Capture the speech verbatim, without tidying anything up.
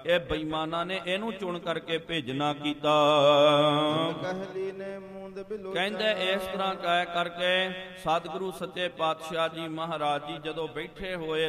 ਇਹ ਬੇਈਮਾਨਾਂ ਨੇ ਇਹਨੂੰ ਚੁਣ ਕਰਕੇ ਭੇਜਣਾ ਕੀਤਾ। ਕਹਿੰਦੇ ਇਸ ਤਰ੍ਹਾਂ ਕਹਿ ਕਰਕੇ ਸਤਿਗੁਰੂ ਸੱਚੇ ਪਾਤਸ਼ਾਹ ਜੀ ਮਹਾਰਾਜ ਜੀ ਜਦੋਂ ਬੈਠੇ ਹੋਏ